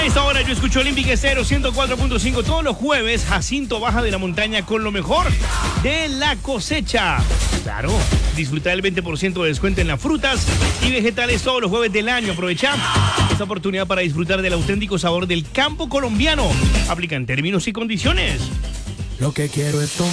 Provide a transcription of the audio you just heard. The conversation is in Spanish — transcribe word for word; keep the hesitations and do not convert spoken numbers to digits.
A esta hora yo escucho Olímpica Estéreo ciento cuatro punto cinco. Todos los jueves, Jacinto baja de la montaña con lo mejor de la cosecha. Claro, disfruta del veinte por ciento de descuento en las frutas y vegetales todos los jueves del año. Aprovecha esta oportunidad para disfrutar del auténtico sabor del campo colombiano. Aplican términos y condiciones. Lo que quiero es tomar.